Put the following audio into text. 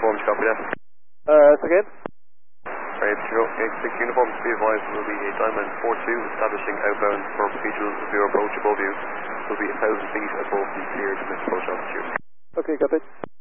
uniform, copy that. Again? Right, 6 uniform, be advised will be a Diamond 42 establishing outbound for visual review approach above you. Will be 1,000 feet above the cleared approach altitude. Okay, copy.